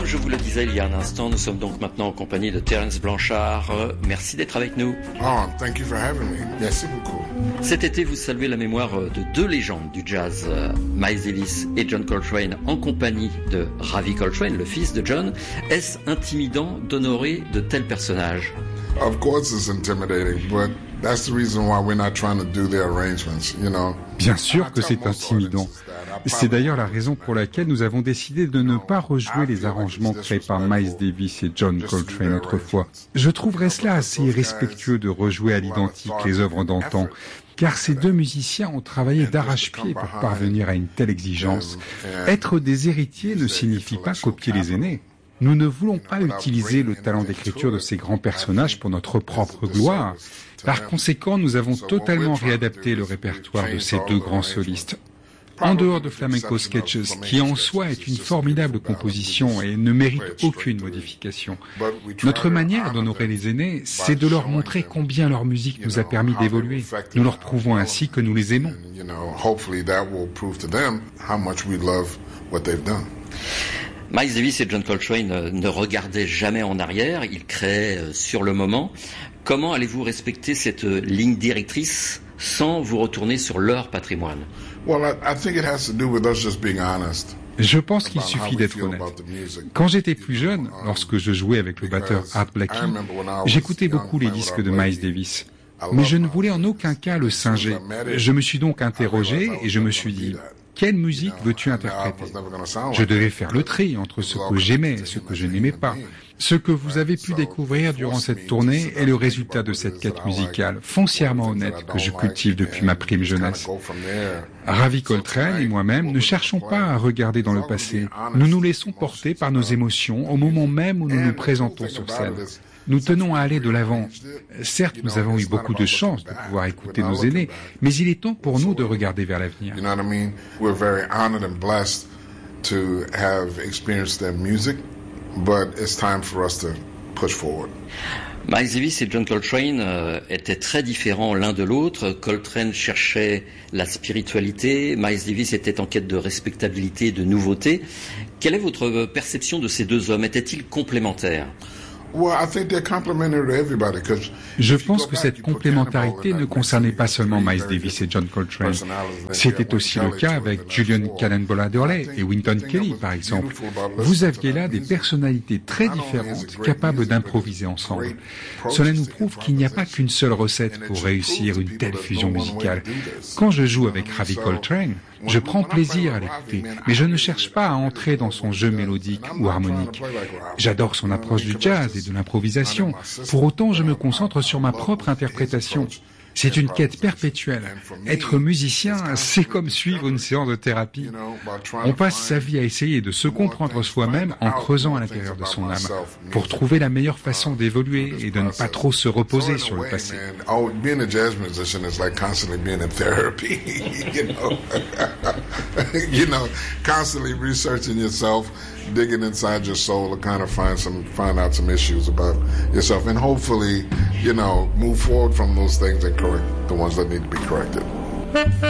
Comme je vous le disais il y a un instant, nous sommes donc maintenant en compagnie de Terence Blanchard. Merci d'être avec nous. Oh, thank you for having me. Merci beaucoup. Cet été, vous saluez la mémoire de deux légendes du jazz, Miles Davis et John Coltrane, en compagnie de Ravi Coltrane, le fils de John. Est-ce intimidant d'honorer de tels personnages? Of course it's intimidating, but that's the reason why we're not trying to do the arrangements, you know. Bien sûr que c'est intimidant. C'est d'ailleurs la raison pour laquelle nous avons décidé de ne pas rejouer les arrangements créés par Miles Davis et John Coltrane autrefois. Je trouverais cela assez irrespectueux de rejouer à l'identique les œuvres d'antan, car ces deux musiciens ont travaillé d'arrache-pied pour parvenir à une telle exigence. Être des héritiers ne signifie pas copier les aînés. Nous ne voulons pas utiliser le talent d'écriture de ces grands personnages pour notre propre gloire. Par conséquent, nous avons totalement réadapté le répertoire de ces deux grands solistes. En dehors de Flamenco Sketches, qui en soi est une formidable composition et ne mérite aucune modification. Notre manière d'honorer les aînés, c'est de leur montrer combien leur musique nous a permis d'évoluer. Nous leur prouvons ainsi que nous les aimons. Miles Davis et John Coltrane ne regardaient jamais en arrière, ils créaient sur le moment. Comment allez-vous respecter cette ligne directrice sans vous retourner sur leur patrimoine? Je pense qu'il suffit d'être honnête. Quand j'étais plus jeune, lorsque je jouais avec le batteur Art Blakey, j'écoutais beaucoup les disques de Miles Davis. Mais je ne voulais en aucun cas le singer. Je me suis donc interrogé et je me suis dit, quelle musique veux-tu interpréter? Je devais faire le tri entre ce que j'aimais et ce que je n'aimais pas. Ce que vous avez pu découvrir durant cette tournée est le résultat de cette quête musicale foncièrement honnête que je cultive depuis ma prime jeunesse. Ravi Coltrane et moi-même ne cherchons pas à regarder dans le passé. Nous nous laissons porter par nos émotions au moment même où nous nous présentons sur scène. Nous tenons à aller de l'avant. Certes, nous avons eu beaucoup de chance de pouvoir écouter nos aînés, mais il est temps pour nous de regarder vers l'avenir. You know what I mean? We're very honored and blessed to have experienced their music, but it's time for us to push forward. Miles Davis et John Coltrane étaient très différents l'un de l'autre. Coltrane cherchait la spiritualité, Miles Davis était en quête de respectabilité et de nouveauté. Quelle est votre perception de ces deux hommes? Étaient-ils complémentaires? Je pense que cette complémentarité ne concernait pas seulement Miles Davis et John Coltrane. C'était aussi le cas avec Julian Cannonball Adderley et Wynton Kelly, par exemple. Vous aviez là des personnalités très différentes, capables d'improviser ensemble. Cela nous prouve qu'il n'y a pas qu'une seule recette pour réussir une telle fusion musicale. Quand je joue avec Ravi Coltrane, je prends plaisir à l'écouter, mais je ne cherche pas à entrer dans son jeu mélodique ou harmonique. J'adore son approche du jazz et de l'improvisation. Pour autant, je me concentre sur ma propre interprétation. C'est une quête perpétuelle. Être musicien, c'est comme suivre une séance de thérapie. On passe sa vie à essayer de se comprendre soi-même en creusant à l'intérieur de son âme, pour trouver la meilleure façon d'évoluer et de ne pas trop se reposer sur le passé. Being a jazz musician is like constantly being in therapy, you know, constantly researching yourself, digging inside your soul to kind of find out some issues about yourself, and hopefully, you know, move forward from those things and correct the ones that need to be corrected.